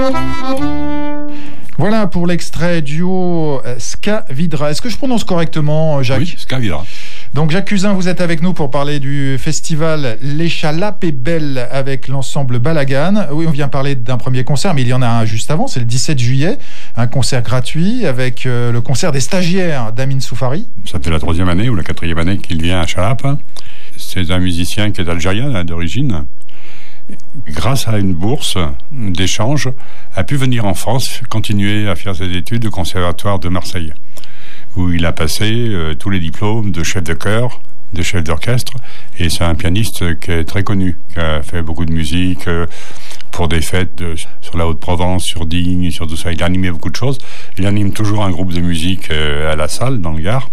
Voilà pour l'extrait duo Ska Vidra. Est-ce que je prononce correctement, Jacques ? Oui, Ska Vidra. Donc Jacques Cusin, vous êtes avec nous pour parler du festival L'échalap est belle avec l'ensemble Balagan. Oui, on vient parler d'un premier concert, mais il y en a un juste avant, c'est le 17 juillet, un concert gratuit avec le concert des stagiaires d'Amin Soufari. Ça fait la 3e année ou la 4e année qu'il vient à Chalap. C'est un musicien qui est algérien d'origine. Grâce à une bourse d'échange, a pu venir en France, continuer à faire ses études au Conservatoire de Marseille, où il a passé tous les diplômes de chef de chœur, de chef d'orchestre, et c'est un pianiste qui est très connu, qui a fait beaucoup de musique pour des fêtes sur la Haute-Provence, sur Digne, sur tout ça. Il a animé beaucoup de choses. Il anime toujours un groupe de musique à la salle, dans le Gard.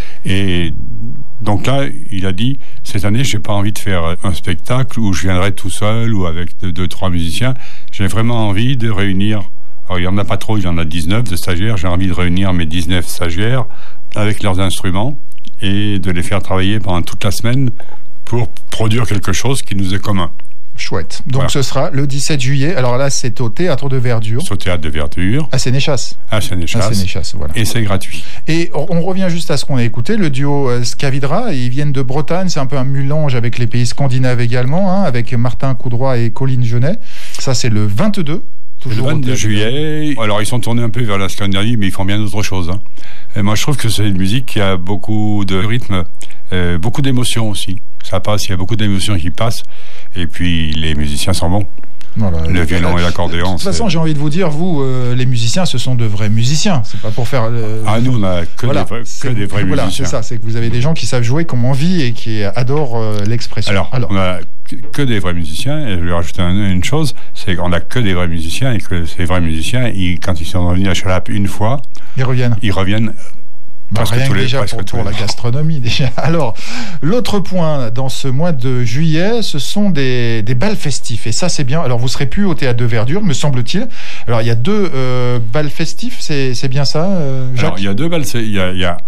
Et donc là, il a dit, cette année, j'ai pas envie de faire un spectacle où je viendrai tout seul ou avec 2-3 musiciens. J'ai vraiment envie de réunir, alors il y en a pas trop, il y en a 19 de stagiaires. J'ai envie de réunir mes 19 stagiaires avec leurs instruments et de les faire travailler pendant toute la semaine pour produire quelque chose qui nous est commun. Chouette. Donc voilà. Ce sera le 17 juillet. Alors là, c'est au Théâtre de Verdure. C'est au Théâtre de Verdure. À Sénéchas. À Sénéchas, voilà. Et c'est gratuit. Et on revient juste à ce qu'on a écouté, le duo Ska Vidra. Ils viennent de Bretagne. C'est un peu un mélange avec les pays scandinaves également, avec Martin Coudroy et Colline Genet. Ça, c'est le 22. Le 22 juillet. Alors, ils sont tournés un peu vers la Scandinavie, mais ils font bien d'autres choses. Et moi, je trouve que c'est une musique qui a beaucoup de rythme, beaucoup d'émotions aussi. Ça passe, il y a beaucoup d'émotions qui passent. Et puis, les musiciens sont bons. Voilà, le violon et l'accordéon. De toute façon, j'ai envie de vous dire, vous, les musiciens, ce sont de vrais musiciens. C'est pas pour faire. Nous, on a que des vrais musiciens. C'est ça, c'est que vous avez des gens qui savent jouer comme envie et qui adorent l'expression. Alors, on a que des vrais musiciens. Et je vais rajouter une chose, c'est qu'on a que des vrais musiciens et que ces vrais musiciens, quand ils sont venus à Chalap une fois, ils reviennent. Rien que déjà pour la gastronomie déjà. Alors, l'autre point dans ce mois de juillet, ce sont des bals festifs. Et ça, c'est bien. Alors, vous serez plus au Théâtre de Verdure, me semble-t-il. Alors, il y a 2 bals festifs, c'est bien ça, Jacques ? Alors, il y a 2 balles. Il y a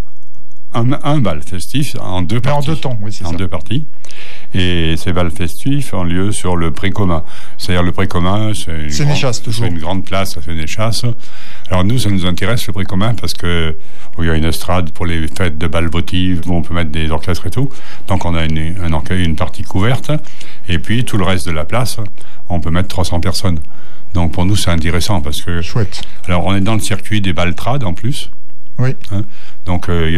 un bal festif en 2 parties. En 2 temps, oui, c'est ça. En 2 parties. Et ces bals festifs ont lieu sur le Pré commun. C'est-à-dire le Pré commun, c'est une grande place à Sénéchas. Alors nous, ça nous intéresse le Pré commun parce que il y a une estrade pour les fêtes de bal votives où on peut mettre des orchestres et tout. Donc on a une partie couverte. Et puis tout le reste de la place, on peut mettre 300 personnes. Donc pour nous, c'est intéressant parce que... Chouette. Alors on est dans le circuit des baltrades en plus. Oui. Donc il y